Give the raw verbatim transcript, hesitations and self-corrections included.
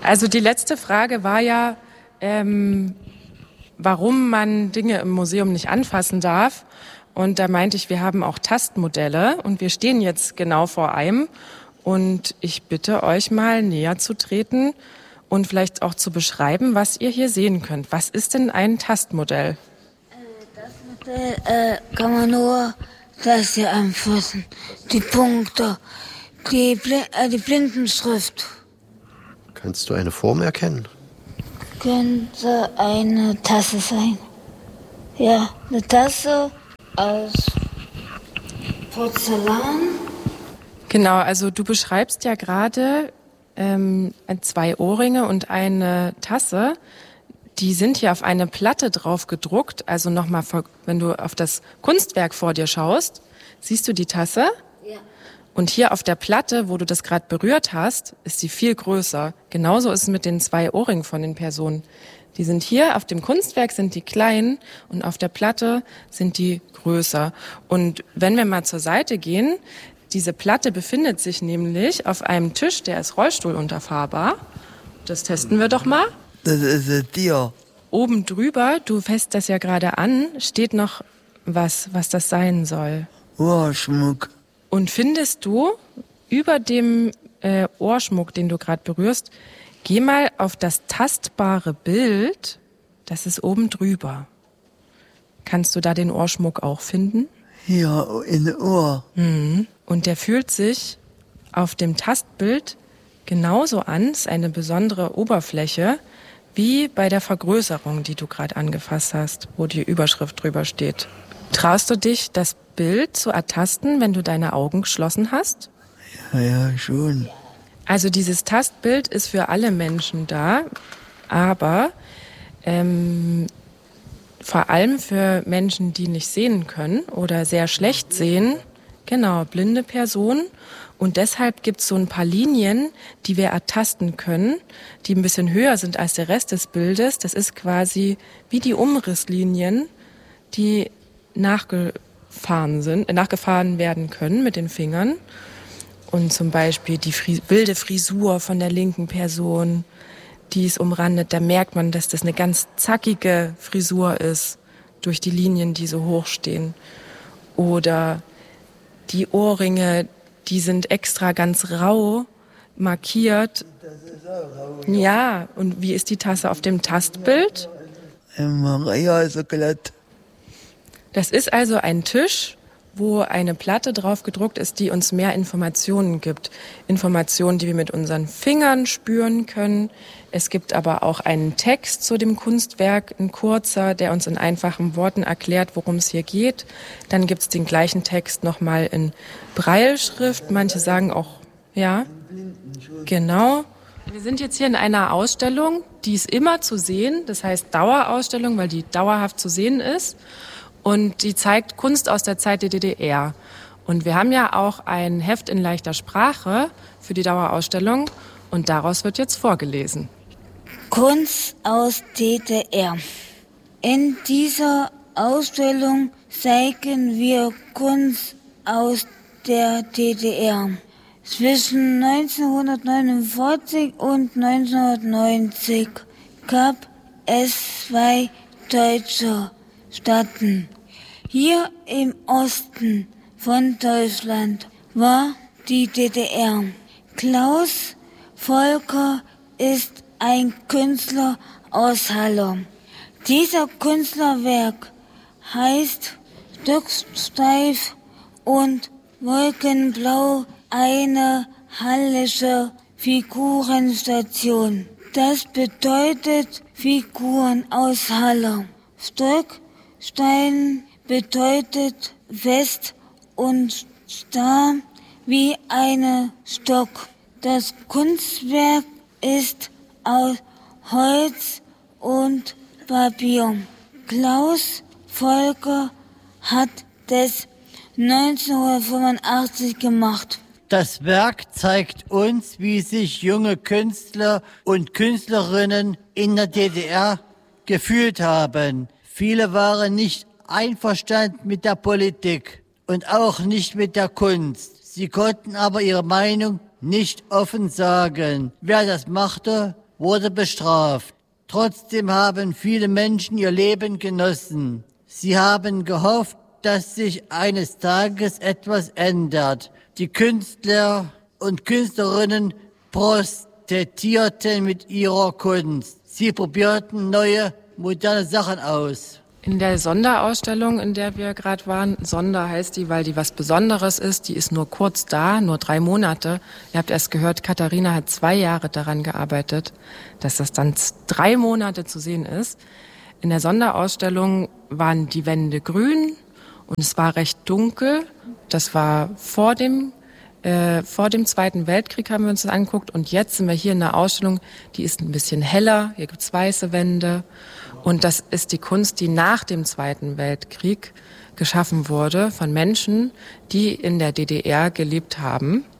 Also die letzte Frage war ja, ähm, warum man Dinge im Museum nicht anfassen darf. Und da meinte ich, wir haben auch Tastmodelle und wir stehen jetzt genau vor einem. Und ich bitte euch mal näher zu treten und vielleicht auch zu beschreiben, was ihr hier sehen könnt. Was ist denn ein Tastmodell? Das Modell äh, kann man nur das hier anfassen. Die Punkte, die, Bl- äh, die Blindenschrift. Kannst du eine Form erkennen? Könnte eine Tasse sein. Ja, eine Tasse aus Porzellan. Genau, also du beschreibst ja gerade ähm, zwei Ohrringe und eine Tasse. Die sind hier auf eine Platte drauf gedruckt. Also nochmal, wenn du auf das Kunstwerk vor dir schaust, siehst du die Tasse? Ja. Und hier auf der Platte, wo du das gerade berührt hast, ist sie viel größer. Genauso ist es mit den zwei Ohrringen von den Personen. Die sind hier, auf dem Kunstwerk sind die klein und auf der Platte sind die größer. Und wenn wir mal zur Seite gehen, diese Platte befindet sich nämlich auf einem Tisch, der ist rollstuhlunterfahrbar. Das testen wir doch mal. Das ist ein Tier. Oben drüber, du fässt das ja gerade an, steht noch was, was das sein soll. Ohrschmuck. Und findest du über dem äh, Ohrschmuck, den du gerade berührst, geh mal auf das tastbare Bild, das ist oben drüber. Kannst du da den Ohrschmuck auch finden? Ja, in den Ohr. Mhm. Und der fühlt sich auf dem Tastbild genauso an, ist eine besondere Oberfläche, wie bei der Vergrößerung, die du gerade angefasst hast, wo die Überschrift drüber steht. Traust du dich, das Bild zu ertasten, wenn du deine Augen geschlossen hast? Ja, ja, schon. Also dieses Tastbild ist für alle Menschen da, aber ähm, vor allem für Menschen, die nicht sehen können oder sehr schlecht sehen, genau, blinde Personen. Und deshalb gibt es so ein paar Linien, die wir ertasten können, die ein bisschen höher sind als der Rest des Bildes. Das ist quasi wie die Umrisslinien, die nachgefahren sind, äh, nachgefahren werden können mit den Fingern. Und zum Beispiel die Fri- wilde Frisur von der linken Person, die ist umrandet. Da merkt man, dass das eine ganz zackige Frisur ist, durch die Linien, die so hoch stehen. Oder die Ohrringe, die sind extra ganz rau markiert. Ja, und wie ist die Tasse auf dem Tastbild? Ja, ist so glatt. Das ist also ein Tisch, wo eine Platte drauf gedruckt ist, die uns mehr Informationen gibt. Informationen, die wir mit unseren Fingern spüren können. Es gibt aber auch einen Text zu dem Kunstwerk, ein kurzer, der uns in einfachen Worten erklärt, worum es hier geht. Dann gibt es den gleichen Text nochmal in Brailleschrift. Manche sagen auch, ja, genau. Wir sind jetzt hier in einer Ausstellung, die ist immer zu sehen. Das heißt Dauerausstellung, weil die dauerhaft zu sehen ist. Und die zeigt Kunst aus der Zeit der D D R. Und wir haben ja auch ein Heft in leichter Sprache für die Dauerausstellung. Und daraus wird jetzt vorgelesen. Kunst aus D D R. In dieser Ausstellung zeigen wir Kunst aus der D D R. Zwischen neunzehnhundertneunundvierzig und neunzehnhundertneunzig gab es zwei deutsche Staaten. Hier im Osten von Deutschland war die D D R. Klaus Volker ist ein Künstler aus Halle. Dieser Künstlerwerk heißt Stocksteif und Wolkenblau, eine hallische Figurenstation. Das bedeutet Figuren aus Halle. Stockstein bedeutet fest und starr wie eine Stock. Das Kunstwerk ist aus Holz und Papier. Klaus Volker hat das neunzehnhundertfünfundachtzig gemacht. Das Werk zeigt uns, wie sich junge Künstler und Künstlerinnen in der D D R gefühlt haben. Viele waren nicht einverstanden mit der Politik und auch nicht mit der Kunst. Sie konnten aber ihre Meinung nicht offen sagen. Wer das machte, wurde bestraft. Trotzdem haben viele Menschen ihr Leben genossen. Sie haben gehofft, dass sich eines Tages etwas ändert. Die Künstler und Künstlerinnen protestierten mit ihrer Kunst. Sie probierten neue, moderne Sachen aus. In der Sonderausstellung, in der wir gerade waren, Sonder heißt die, weil die was Besonderes ist, die ist nur kurz da, nur drei Monate. Ihr habt erst gehört, Katharina hat zwei Jahre daran gearbeitet, dass das dann drei Monate zu sehen ist. In der Sonderausstellung waren die Wände grün und es war recht dunkel. Das war vor dem, äh, vor dem Zweiten Weltkrieg, haben wir uns das angeguckt. Und jetzt sind wir hier in einer Ausstellung, die ist ein bisschen heller. Hier gibt's weiße Wände. Und das ist die Kunst, die nach dem Zweiten Weltkrieg geschaffen wurde von Menschen, die in der D D R gelebt haben.